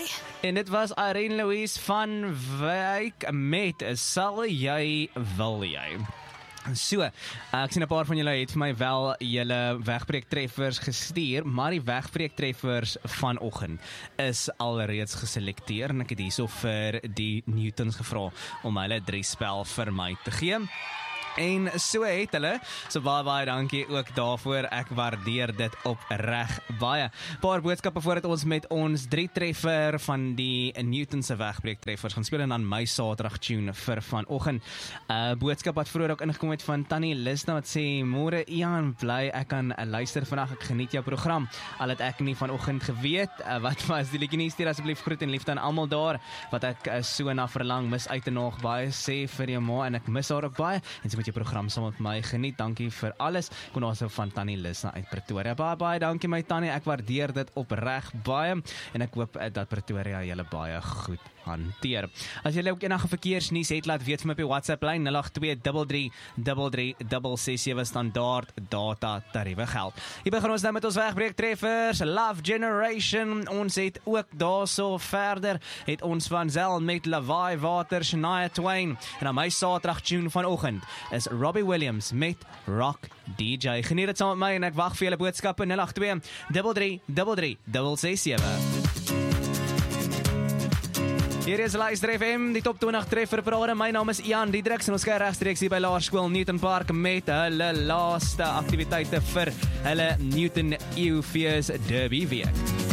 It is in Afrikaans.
En dit was Irene Louise van Wyk met Sal jy, wil jy. So, ek sien 'n paar van julle het vir my wel julle wegbreektreffers gestuur, maar die wegbreektreffers vanoggend is alreeds geselekteer en ek het hierso vir die Newtons gevra om hulle 3 spel vir my te gee. En so het hulle, so baie dankie ook daarvoor, ek waardeer dit opreg baie. Paar boodskappe voordat ons met ons 3 treffer van die Newtonse wegbreektreffers gaan speel en dan my Saterdag tune vir vanoggend. Boodskap wat vroeër ook ingekom het van Tannie Lisna wat sê, môre Ian, bly ek kan luister vandag, ek geniet jou program, al het ek nie vanoggend geweet, wat was die liedjie nie, stuur asseblief groet en liefde aan almal daar, wat ek so na verlang, mis uit en nog baie sê vir jou ma, en ek mis haar ook baie, en so met jou program saam met my geniet, dankie vir alles, kon also van Tannie Lisna uit Pretoria, baie dankie my Tannie, ek waardeer dit opreg baie, en ek hoop dat Pretoria julle baie goed hanteer. As julle ook enige verkeersnuus het, laat weet vir my op die WhatsApp lyn 082333367 standaard data tariewe geld. Hier begin ons nou met ons wegbreektreffers, Love Generation, ons het ook daarso verder, het ons van Zel met Lawaai Water, Shania Twain, en aan my Saterdag tune vanoggend is Robbie Williams met Rock DJ. Geniet dit saam met my en ek wag vir julle boodskappe 082333367. Hier is Luister FM, die top 20 treffer parade. My naam is Ian Diedriks en ons kyk regstreeks hier by Laerskool Newton Park met hulle laaste aktiwiteite vir hulle Newton Eufees Derby week.